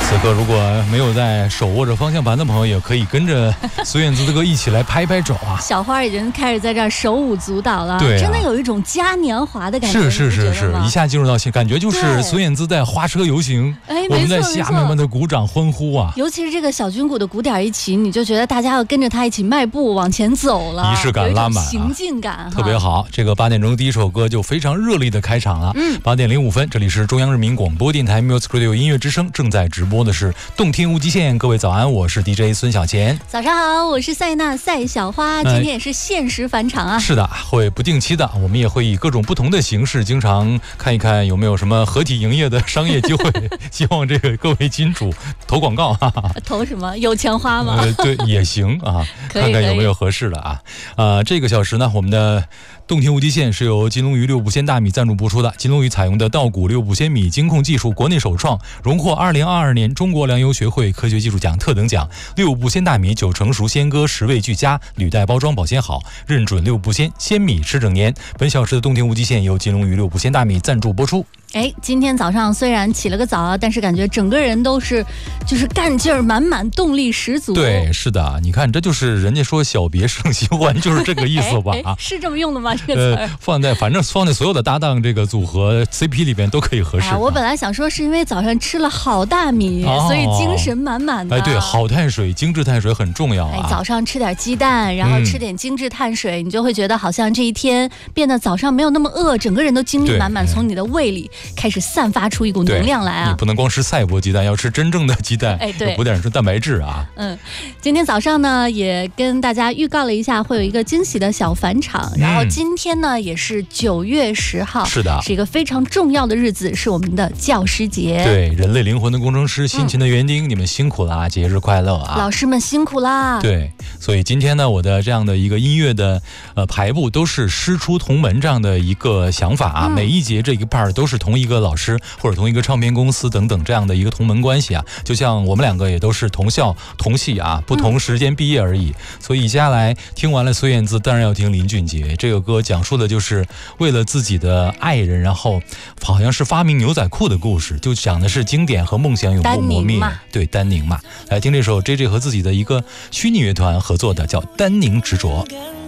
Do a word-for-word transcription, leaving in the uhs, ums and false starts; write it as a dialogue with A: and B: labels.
A: 此刻如果没有在手握着方向盘的朋友，也可以跟着孙燕姿的歌一起来拍拍肘啊。
B: 小花已经开始在这儿手舞足蹈了，
A: 对、啊，
B: 真的有一种嘉年华的感觉。
A: 是是是是，一下进入到感觉就是孙燕姿在花车游行，
B: 哎，
A: 我们在下面们的鼓掌欢呼啊。
B: 尤其是这个小军鼓的鼓点一起，你就觉得大家要跟着他一起迈步往前走了，
A: 仪式感拉满、啊，
B: 行进感
A: 特别好。这个八点钟第一首歌就非常热烈的开场了。
B: 嗯，
A: 八点零五分，这里是中央人民广播电台 Music Radio 音乐之声，正在直播的是动听无极限。各位早安，我是 D J 孙小钱。
B: 早上好，我是赛娜赛小花。今天也是限时返场啊。
A: 呃、是的，会不定期的，我们也会以各种不同的形式，经常看一看有没有什么合体营业的商业机会。希望这个各位金主投广告哈。
B: 投什么？有钱花吗？
A: 呃，对，也行啊，看看有没有合适的啊。呃，这个小时呢，我们的动听无极限是由金龙鱼六步鲜大米赞助播出的。金龙鱼采用的稻谷六步鲜米精控技术，国内首创，荣获二零二二年中国粮油学会科学技术奖特等奖。六步鲜大米九成熟鲜割，十味俱佳，履带包装保鲜好，认准六步鲜鲜米吃整年。本小时的动听无极限由金龙鱼六步鲜大米赞助播出。
B: 哎，今天早上虽然起了个早啊，但是感觉整个人都是就是干劲儿满满，动力十足。
A: 对，是的，你看这就是人家说小别胜新欢，就是这个意思吧？
B: 哎哎是这么用的吗？这个词儿、
A: 呃、放在反正放在所有的搭档这个组合 C P 里边都可以合适、啊。
B: 我本来想说是因为早上吃了好大米，哦、所以精神满满的。
A: 哎，对，好碳水、精致碳水很重要啊。
B: 哎，早上吃点鸡蛋，然后吃点精致碳水、嗯，你就会觉得好像这一天变得早上没有那么饿，整个人都精力满满，从你的胃里开始散发。发出一股能量来啊！
A: 你不能光吃赛博鸡蛋，要吃真正的鸡蛋，
B: 哎，对，
A: 补点是蛋白质啊。
B: 嗯，今天早上呢，也跟大家预告了一下，会有一个惊喜的小返场。嗯、然后今天呢，也是九月十号，
A: 是的，
B: 是一个非常重要的日子，是我们的教师节。
A: 对，人类灵魂的工程师，辛勤的园丁、嗯，你们辛苦啦，节日快乐啊！
B: 老师们辛苦啦。
A: 对，所以今天呢，我的这样的一个音乐的呃排布都是师出同门这样的一个想法啊，嗯、每一节这一半都是同一个老师。或者同一个唱片公司等等这样的一个同门关系啊，就像我们两个也都是同校同系啊，不同时间毕业而已。嗯、所以接下来听完了孙燕姿，当然要听林俊杰。这个歌讲述的就是为了自己的爱人，然后好像是发明牛仔裤的故事，就讲的是经典和梦想永不磨灭。对，丹宁嘛，来听这首 J J 和自己的一个虚拟乐团合作的，叫丹宁执着。